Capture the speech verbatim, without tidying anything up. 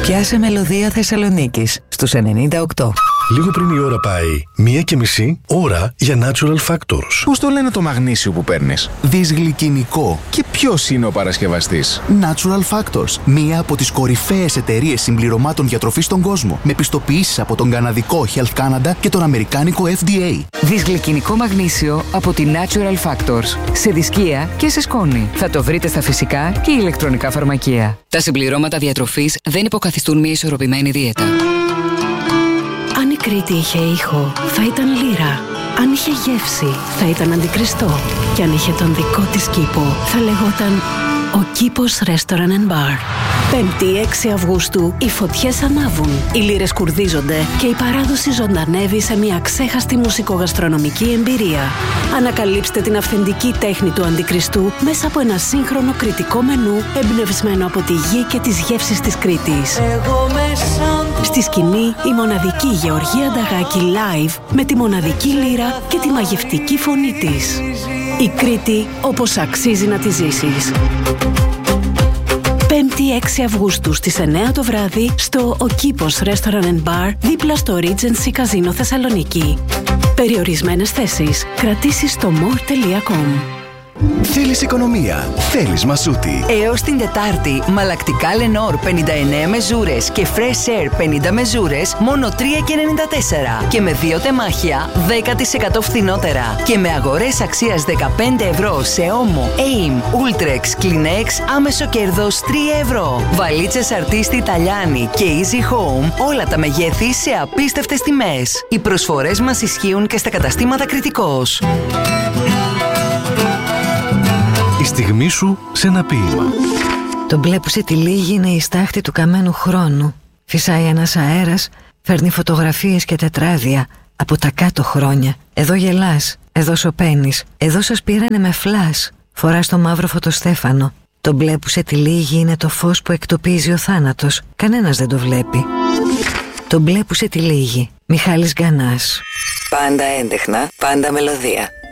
Πιάσε μελωδία Θεσσαλονίκης στους ενενήντα οκτώ. Λίγο πριν η ώρα πάει, μία και μισή ώρα για Natural Factors. Πώς το λένε το μαγνήσιο που παίρνεις? Δυσγλυκινικό. Και ποιος είναι ο παρασκευαστής? Natural Factors, μία από τις κορυφαίες εταιρείες συμπληρωμάτων διατροφής στον κόσμο, με πιστοποιήσεις από τον καναδικό Health Canada και τον αμερικάνικο F D A. Δυσγλυκινικό μαγνήσιο από τη Natural Factors. Σε δισκία και σε σκόνη. Θα το βρείτε στα φυσικά και ηλεκτρονικά φαρμακεία. Τα συμπληρώματα διατροφής δεν υποκαθιστούν μια ισορροπημένη δίαιτα. Αν η Κρήτη είχε ήχο, θα ήταν λύρα. Αν είχε γεύση, θα ήταν αντικριστό. Και αν είχε τον δικό της κήπο, θα λεγόταν ο Κήπος Restaurant and Bar. Πέμπτη έξι Αυγούστου, οι φωτιές ανάβουν, οι λύρες κουρδίζονται και η παράδοση ζωντανεύει σε μια ξέχαστη μουσικογαστρονομική εμπειρία. Ανακαλύψτε την αυθεντική τέχνη του Αντικριστού μέσα από ένα σύγχρονο κριτικό μενού εμπνευσμένο από τη γη και τις γεύσεις της Κρήτης. Στη σκηνή, η μοναδική Γεωργία Νταγάκη live με τη μοναδική λύρα και τη μαγευτική φωνή της. Η Κρήτη όπως αξίζει να τη ζήσεις. Πέμπτη έξι Αυγούστου στις εννέα το βράδυ στο Ο Κήπος Restaurant and Bar δίπλα στο Regency Casino Θεσσαλονίκη. Περιορισμένες θέσεις. Κρατήσεις στο more τελεία com. Θέλεις οικονομία, θέλεις Μασούτη. Έως την Τετάρτη, μαλακτικά Lenor πενήντα εννέα μεζούρες και Fresh Air πενήντα μεζούρες μόνο τρία και ενενήντα τέσσερα και με δύο τεμάχια δέκα τοις εκατό φθηνότερα και με αγορές αξίας δεκαπέντε ευρώ σε Omo, Aim, Ultrex, Kleenex άμεσο κέρδος τρία ευρώ. Βαλίτσες Αρτίστη Ιταλιάνη και Easy Home, όλα τα μεγέθη σε απίστευτες τιμές. Οι προσφορές μας ισχύουν και στα καταστήματα Κρητικός. Η στιγμή σου σε ένα ποίημα. Το μπλε που σε τυλίγει είναι η στάχτη του καμένου χρόνου. Φυσάει ένας αέρας, φέρνει φωτογραφίες και τετράδια από τα κάτω χρόνια. Εδώ γελάς, εδώ σωπαίνεις, εδώ σας πήρανε με φλας. Φοράς το μαύρο φωτοστέφανο. Το μπλε που σε τυλίγει είναι το φως που εκτοπίζει ο θάνατος. Κανένας δεν το βλέπει. Το μπλε που σε τυλίγει. Μιχάλης Γκανάς. Πάντα έντεχνα, πάντα μελωδία.